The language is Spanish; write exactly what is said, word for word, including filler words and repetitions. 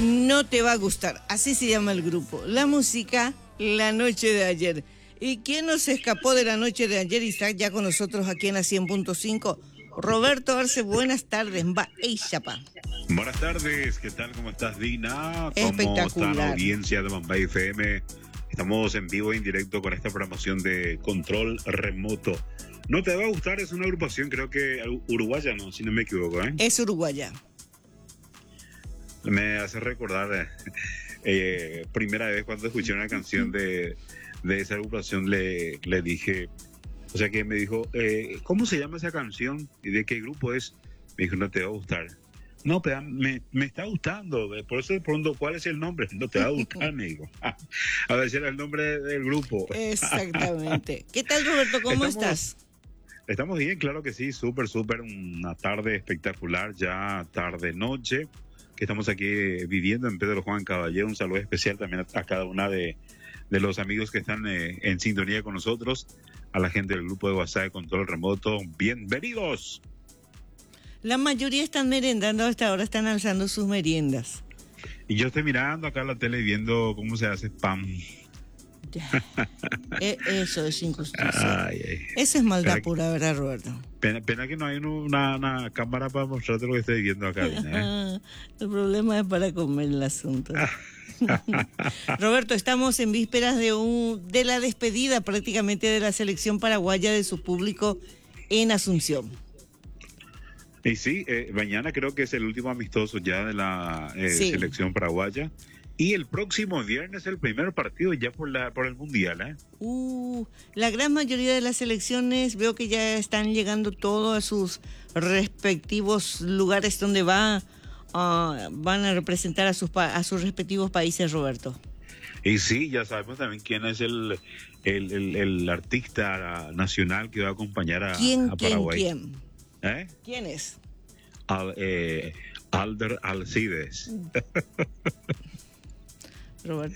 No te va a gustar. Así se llama el grupo. La música, la noche de ayer. ¿Y quién nos escapó de la noche de ayer y está ya con nosotros aquí en la cien punto cinco? Roberto Arce, buenas tardes. Va, ey, chapa. Buenas tardes, ¿qué tal? ¿Cómo estás, Dina? ¿Cómo Espectacular. está la audiencia de Mambay F M? Estamos en vivo e en directo con esta programación de Control Remoto. No te va a gustar, es una agrupación, creo que uruguaya, no, si no me equivoco, ¿eh? Es uruguaya. Me hace recordar, eh, eh, primera vez cuando escuché una canción de, de esa agrupación, le, le dije, o sea que me dijo, eh, ¿cómo se llama esa canción? ¿Y de qué grupo es? Me dijo, no te va a gustar. No, pero me, me está gustando, por eso le pregunto, ¿cuál es el nombre? No te va a gustar, me dijo. A ver si era el nombre del grupo. Exactamente. ¿Qué tal, Roberto? ¿Cómo estamos, estás? Estamos bien, claro que sí, súper, súper, una tarde espectacular, ya tarde-noche, que estamos aquí viviendo en Pedro Juan Caballero. Un saludo especial también a, a cada una de, de los amigos que están eh, en sintonía con nosotros, a la gente del grupo de WhatsApp de Control Remoto, bienvenidos. La mayoría están merendando hasta ahora, están alzando sus meriendas. Y yo estoy mirando acá la tele viendo cómo se hace spam. Eso es injusticia. Ay, ay. Esa es maldad Pena, pura, ¿verdad, Roberto? Pena, pena que no hay una, una cámara para mostrarte lo que estoy viendo acá. ¿eh? El problema es para comer el asunto. Roberto, estamos en vísperas de, un, de la despedida prácticamente de la selección paraguaya de su público en Asunción. Y sí, eh, mañana creo que es el último amistoso ya de la eh, sí. selección paraguaya. Y el próximo viernes el primer partido ya por la por el Mundial, ¿eh? Uh, la gran mayoría de las selecciones veo que ya están llegando todos a sus respectivos lugares donde va, uh, van a representar a sus, a sus respectivos países, Roberto. Y sí, ya sabemos también quién es el, el, el, el artista nacional que va a acompañar a, ¿Quién, a Paraguay. ¿Quién, quién? ¿Eh? ¿Quién es? Al, eh, Alder Alcides. Roberto,